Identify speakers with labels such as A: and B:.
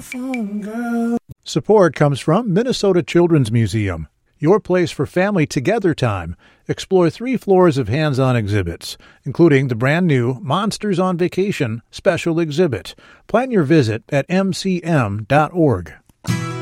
A: telephone, girl.
B: Support comes from Minnesota Children's Museum, your place for family together time. Explore 3 floors of hands-on exhibits, including the brand-new Monsters on Vacation special exhibit. Plan your visit at mcm.org.